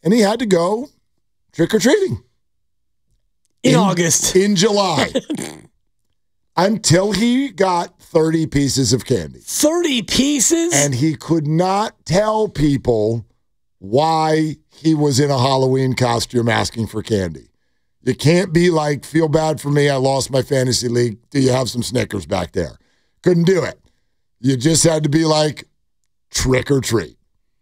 and he had to go trick-or-treating. In August. In July. Until he got 30 pieces of candy. 30 pieces? And he could not tell people why he was in a Halloween costume asking for candy. You can't be like, feel bad for me, I lost my fantasy league. Do you have some Snickers back there? Couldn't do it. You just had to be like, trick or treat.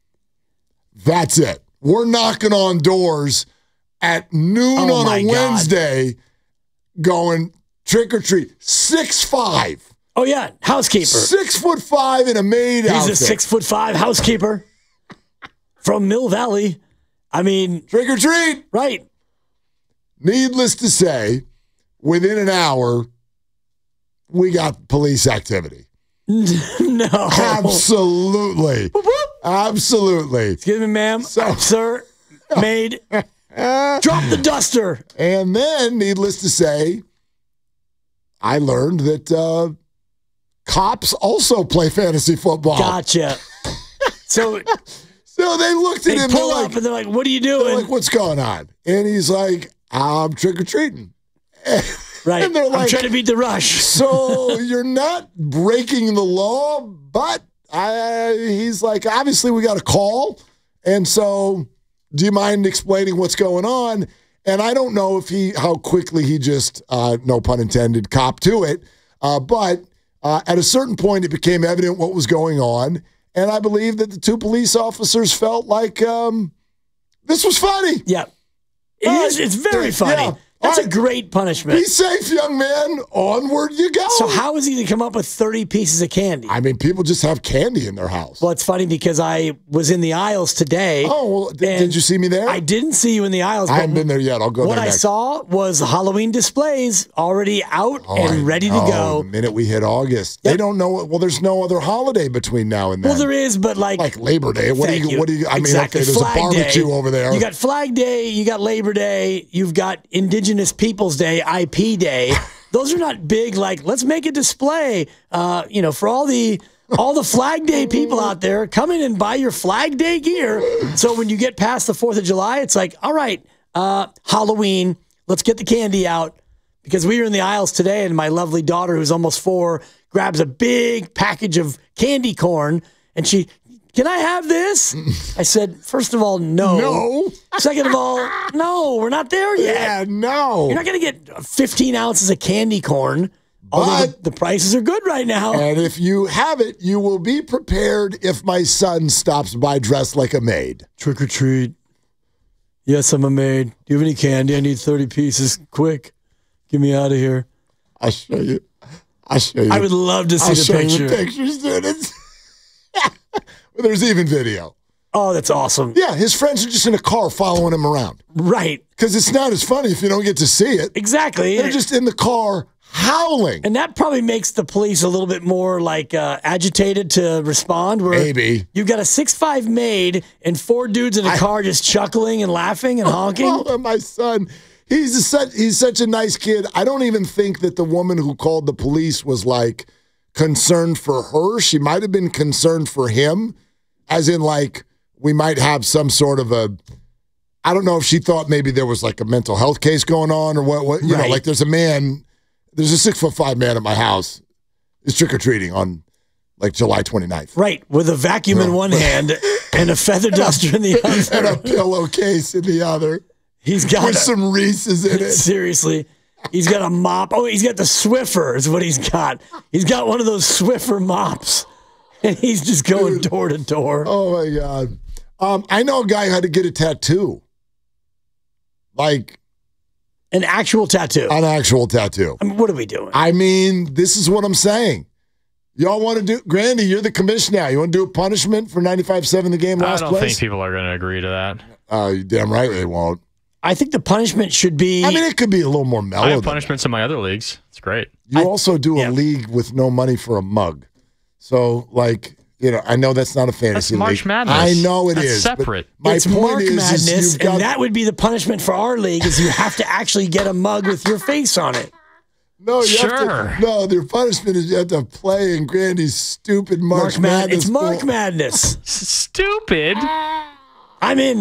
That's it. We're knocking on doors at noon on a Wednesday going trick or treat. 6'5". Oh, yeah. Housekeeper. 6'5" in a maid outfit. He's a 6'5" housekeeper from Mill Valley. I mean, trick or treat. Right. Needless to say, within an hour, we got police activity. No. Absolutely. Absolutely. Excuse me, ma'am. Sir, maid, drop the duster. And then, needless to say, I learned that cops also play fantasy football. Gotcha. So they looked at him. They pull up and they're like, what are you doing? They're like, what's going on? And he's like, I'm trick-or-treating. Right. And they're like, I'm trying to beat the rush. So you're not breaking the law, but he's like, obviously we got a call. And so do you mind explaining what's going on? And I don't know how quickly he just, no pun intended, copped to it. But at a certain point, it became evident what was going on. And I believe that the two police officers felt like this was funny. Yeah. It's very funny. Yeah. That's a great punishment. Be safe, young man. Onward you go. So how is he to come up with 30 pieces of candy? I mean, people just have candy in their house. Well, it's funny because I was in the aisles today. Oh, well, did you see me there? I didn't see you in the aisles. I haven't been there yet. I'll go there next. What I saw was Halloween displays already out and ready to go. The minute we hit August. Yep. They don't know. Well, there's no other holiday between now and then. Well, there is, but like Labor Day. What do you? I mean, okay, there's Flag a barbecue Day. over there. You got Flag Day. You got Labor Day. You've got Indigenous Peoples Day. IP Day. Those are not big, like, let's make a display, for all the Flag Day people out there, come in and buy your Flag Day gear. So when you get past the 4th of July, it's like, all right, Halloween, let's get the candy out. Because we were in the aisles today and my lovely daughter, who's almost 4, grabs a big package of candy corn and she, can I have this? I said, first of all, no. No. Second of all, no, we're not there yet. Yeah, no. You're not going to get 15 ounces of candy corn, although the prices are good right now. And if you have it, you will be prepared if my son stops by dressed like a maid. Trick or treat. Yes, I'm a maid. Do you have any candy? I need 30 pieces. Quick. Get me out of here. I'll show you. I would love to see the picture. You the pictures, dude. There's even video. Oh, that's awesome. Yeah, his friends are just in a car following him around. Right. Because it's not as funny if you don't get to see it. Exactly. They're just in the car howling. And that probably makes the police a little bit more agitated to respond. Where maybe. You've got a 6'5" maid and 4 dudes in a car just chuckling and laughing and honking. Oh, my son. He's such a nice kid. I don't even think that the woman who called the police was like concerned for her. She might have been concerned for him, as in like we might have some sort of a, I don't know if she thought maybe there was like a mental health case going on or what you know, like there's a 6'5" man at my house is trick-or-treating on like July 29th. Right, with a vacuum in one hand and a feather duster in the other. And a pillowcase in the other. He's got with some Reese's in it. Seriously. He's got a mop. Oh, he's got the Swiffer is what he's got. He's got one of those Swiffer mops. And he's just going door to door. Oh, my God. I know a guy who had to get a tattoo. Like. An actual tattoo. An actual tattoo. I mean, what are we doing? I mean, this is what I'm saying. Y'all want to do, Grandy, you're the commissioner now. You want to do a punishment for 95-7 the game last place? I don't think people are going to agree to that. You're damn right they won't. I think the punishment should be... I mean, it could be a little more mellow. I have punishments in my other leagues. It's great. You also do a league with no money for a mug. So, like, I know that's not a fantasy league. That's March Madness. I know that's is. separate. It's March Madness, and that would be the punishment for our league, is you have to actually get a mug with your face on it. No, their punishment is you have to play in Grandy's stupid March Madness. It's March Madness. Stupid? I'm in.